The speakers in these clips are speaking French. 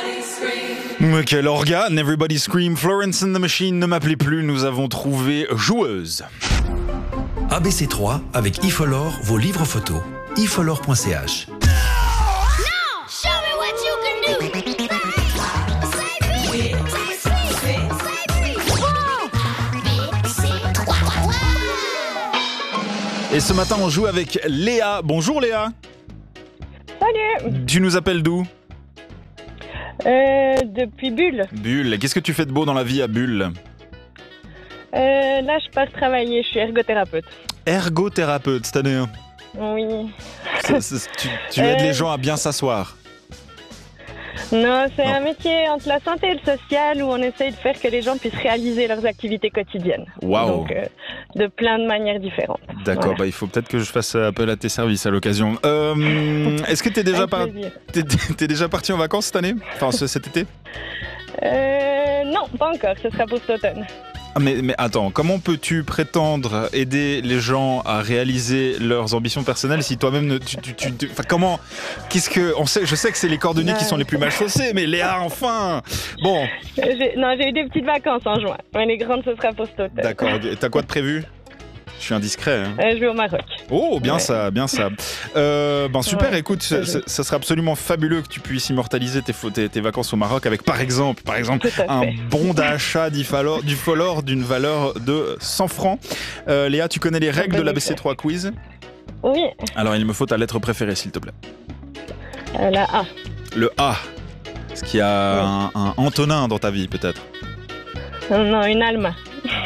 Mais quel organe, Everybody Scream, Florence and the Machine, ne m'appelez plus, nous avons trouvé joueuse. ABC3 avec iFolor, vos livres photos. ifolor.ch. Et ce matin, on joue avec Léa. Bonjour Léa. Salut. Tu nous appelles d'où ? Depuis Bulle. Bulle. Qu'est-ce que tu fais de beau dans la vie à Bulle ? Là, je pars travailler, je suis ergothérapeute. Ergothérapeute, c'est-à-dire ? Oui. Tu aides les gens à bien s'asseoir. Non, c'est Non. un métier entre la santé et le social où on essaye de faire que les gens puissent réaliser leurs activités quotidiennes. Waouh. Donc, de plein de manières différentes. D'accord, Voilà. bah il faut peut-être que je fasse appel à tes services à l'occasion. Est-ce que t'es déjà, Avec plaisir. t'es déjà parti en vacances cette année ? Enfin, cet été ? Non, pas encore, ce sera pour cet automne. Ah, mais attends, comment peux-tu prétendre aider les gens à réaliser leurs ambitions personnelles si toi-même ne... Enfin, comment... Qu'est-ce que... Je sais que c'est les cordonniers qui sont les plus mal chaussés, mais Léa, enfin. Bon, J'ai eu des petites vacances en juin, mais les grandes, ce sera pour cet automne. d'accord. T'as quoi de prévu ? Je suis indiscret. Hein. Je vais au Maroc. Oh, bien Ouais. ça, bien ça. Super, Ouais, écoute, c'est ça serait absolument fabuleux que tu puisses immortaliser tes vacances au Maroc avec, par exemple Tout à un fait. bon d'achat du Folor d'une valeur de 100 francs. Léa, tu connais les règles de l'ABC3 quiz ? Oui, Alors, il me faut ta lettre préférée, s'il te plaît. la A. Le A. Est-ce qu'il y a un Antonin dans ta vie, peut-être ? Non, une Alma. Alma ?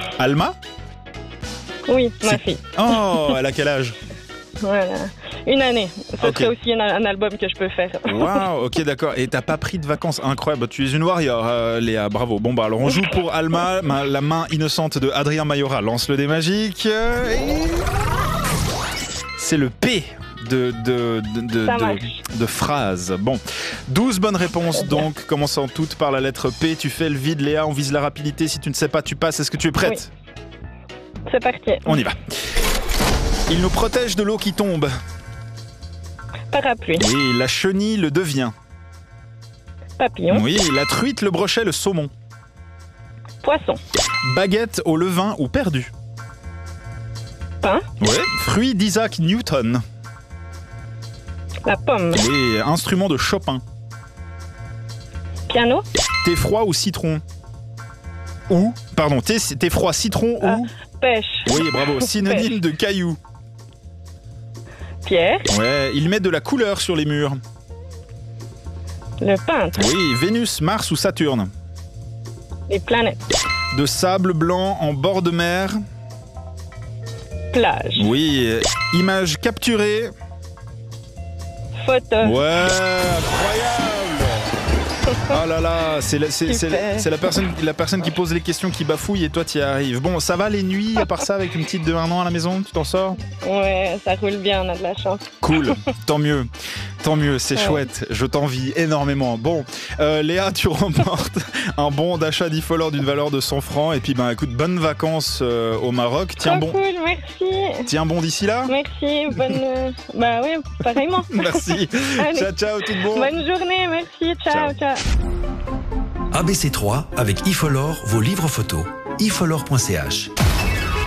Oui, ma fille. Oh, elle a quel âge ? Voilà. Une année. Ce Ok. serait aussi un album que je peux faire. Waouh, ok, d'accord. Et t'as pas pris de vacances ? Incroyable. Tu es une warrior, Léa. Bravo. Bon, bah, alors, on joue pour Alma. La main innocente de Adrien Mayora lance le dé magique. C'est le P Ça marche. de phrase. Bon, 12 bonnes réponses donc, commençant toutes par la lettre P. Tu fais le vide, Léa, on vise la rapidité. Si tu ne sais pas, tu passes. Est-ce que tu es prête ? C'est parti. On y va. Il nous protège de l'eau qui tombe. Parapluie. Oui, la chenille le devient. Papillon. Oui, la truite, le brochet, le saumon. Poisson. Baguette au levain ou perdu. Pain. Ouais. Fruit d'Isaac Newton. La pomme. Oui, instrument de Chopin. Piano. Thé froid ou citron. Ou, pardon, thé froid, citron ou... Pêche. Oui, bravo, synonyme de caillou. Pierre. Ouais, il met de la couleur sur les murs. Le peintre. Oui, Vénus, Mars ou Saturne. Les planètes. De sable blanc en bord de mer. Plage. Oui, image capturée. Photo. Ouais, incroyable. Oh là là, c'est la personne qui pose les questions qui bafouille et toi t'y arrives. Bon, ça va les nuits, à part ça, avec une petite de 1 an à la maison, tu t'en sors ? Ouais, ça roule bien, on a de la chance. Cool, tant mieux, c'est Ouais. chouette, je t'envie énormément. Bon, Léa, tu remportes un bon d'achat d'IFolor d'une valeur de 100 francs et puis ben écoute, bonnes vacances au Maroc. Trop cool, merci. Tiens bon d'ici là. Merci, bonne... Bah oui, pareillement. Merci, Allez. ciao, tout bon. Bonne journée, merci, ciao. ABC3 avec iFolor, vos livres photos. ifolor.ch.